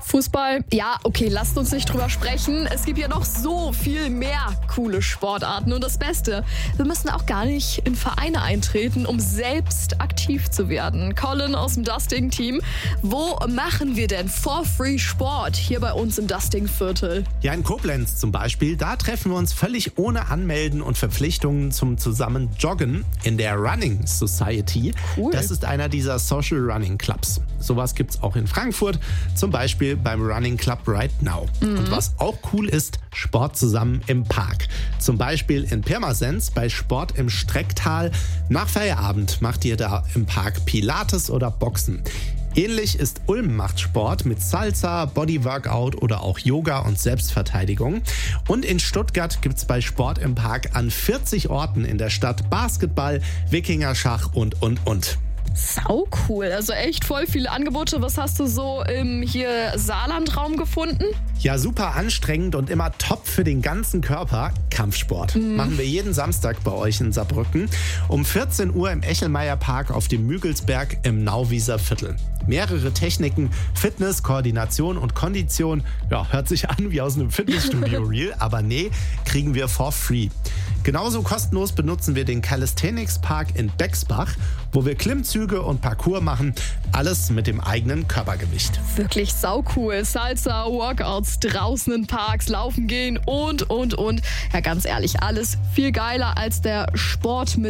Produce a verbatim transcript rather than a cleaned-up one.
Fußball? Ja, okay, lasst uns nicht drüber sprechen. Es gibt ja noch so viel mehr coole Sportarten. Und das Beste, wir müssen auch gar nicht in Vereine eintreten, um selbst aktiv zu werden. Colin aus dem Dusting-Team, wo machen wir denn for free Sport hier bei uns im Dusting-Viertel? Ja, in Koblenz zum Beispiel, da treffen wir uns völlig ohne Anmelden und Verpflichtungen zum zusammen Joggen in der Running Society. Cool. Das ist einer dieser Social Running Clubs. Sowas gibt's auch in Frankfurt, zum Beispiel beim Running Club Right Now. Mhm. Und was auch cool ist, Sport zusammen im Park. Zum Beispiel in Pirmasens bei Sport im Strecktal. Nach Feierabend macht ihr da im Park Pilates oder Boxen. Ähnlich ist Ulm macht Sport mit Salsa, Bodyworkout oder auch Yoga und Selbstverteidigung. Und in Stuttgart gibt's bei Sport im Park an vierzig Orten in der Stadt Basketball, Wikingerschach und, und, und. Sau cool, also echt voll viele Angebote. Was hast du so im hier Saarlandraum gefunden? Ja, super anstrengend und immer top für den ganzen Körper. Kampfsport. Mhm. Machen wir jeden Samstag bei euch in Saarbrücken. Um vierzehn Uhr im Echelmeier Park auf dem Mügelsberg im Nauwieser Viertel. Mehrere Techniken, Fitness, Koordination und Kondition. Ja, hört sich an wie aus einem Fitnessstudio Real, aber nee, kriegen wir for free. Genauso kostenlos benutzen wir den Calisthenics Park in Bexbach, wo wir Klimmzüge und Parkour machen. Alles mit dem eigenen Körpergewicht. Wirklich sau cool. Salsa, Workouts, draußen in Parks, laufen gehen und, und, und. Ja, ganz ehrlich, alles viel geiler als der Sport mit